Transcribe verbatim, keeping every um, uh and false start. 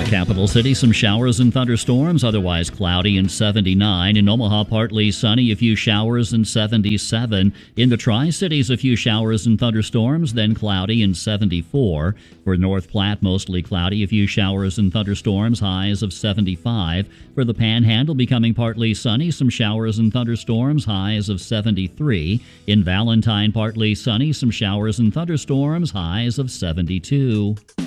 Capital City, some showers and thunderstorms, otherwise cloudy and seventy-nine. In Omaha, partly sunny, a few showers and seventy-seven. In the Tri-Cities, a few showers and thunderstorms, then cloudy and seventy-four. For North Platte, mostly cloudy, a few showers and thunderstorms, highs of seventy-five. For the Panhandle, becoming partly sunny, some showers and thunderstorms, highs of seventy-three. In Valentine, partly sunny, some showers and thunderstorms, highs of seventy-two.